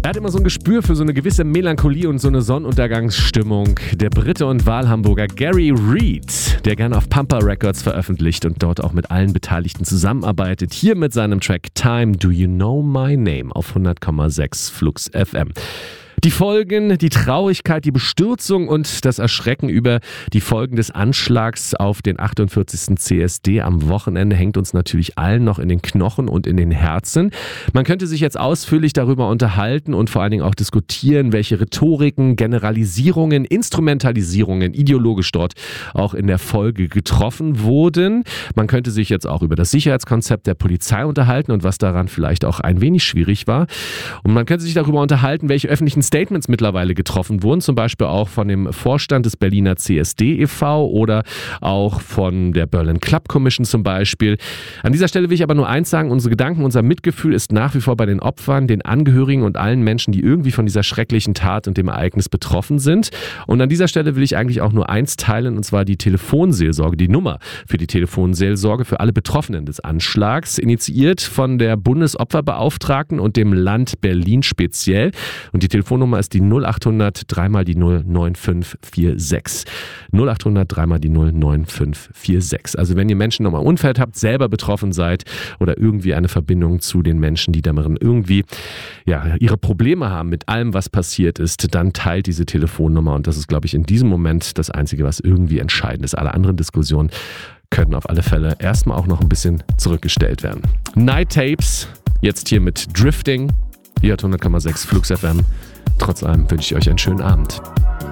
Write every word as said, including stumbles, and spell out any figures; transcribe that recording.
Er hat immer so ein Gespür für so eine gewisse Melancholie und so eine Sonnenuntergangsstimmung. Der Brite und Wahlhamburger Gary Reed, der gerne auf Pampa Records veröffentlicht und dort auch mit allen Beteiligten zusammenarbeitet. Hier mit seinem Track Time, Do You Know My Name auf hundert Komma sechs Flux F M. Die Folgen, die Traurigkeit, die Bestürzung und das Erschrecken über die Folgen des Anschlags auf den achtundvierzigsten C S D am Wochenende hängt uns natürlich allen noch in den Knochen und in den Herzen. Man könnte sich jetzt ausführlich darüber unterhalten und vor allen Dingen auch diskutieren, welche Rhetoriken, Generalisierungen, Instrumentalisierungen ideologisch dort auch in der Folge getroffen wurden. Man könnte sich jetzt auch über das Sicherheitskonzept der Polizei unterhalten und was daran vielleicht auch ein wenig schwierig war. Und man könnte sich darüber unterhalten, welche öffentlichen Statements mittlerweile getroffen wurden, zum Beispiel auch von dem Vorstand des Berliner C S D e V oder auch von der Berlin Club Commission zum Beispiel. An dieser Stelle will ich aber nur eins sagen, unsere Gedanken, unser Mitgefühl ist nach wie vor bei den Opfern, den Angehörigen und allen Menschen, die irgendwie von dieser schrecklichen Tat und dem Ereignis betroffen sind. Und an dieser Stelle will ich eigentlich auch nur eins teilen, und zwar die Telefonseelsorge, die Nummer für die Telefonseelsorge für alle Betroffenen des Anschlags, initiiert von der Bundesopferbeauftragten und dem Land Berlin speziell. Und die Telefonnummer ist die null acht hundert drei mal die null neun fünf vier sechs. null acht hundert drei mal die null neun fünf vier sechs. Also wenn ihr Menschen nochmal Unfall habt, selber betroffen seid oder irgendwie eine Verbindung zu den Menschen, die darin irgendwie ja, ihre Probleme haben mit allem, was passiert ist, dann teilt diese Telefonnummer. Und das ist, glaube ich, in diesem Moment das Einzige, was irgendwie entscheidend ist. Alle anderen Diskussionen können auf alle Fälle erstmal auch noch ein bisschen zurückgestellt werden. Night Tapes, jetzt hier mit Drifting. Ihr hört hundert Komma sechs Flux F M. Trotz allem wünsche ich euch einen schönen Abend.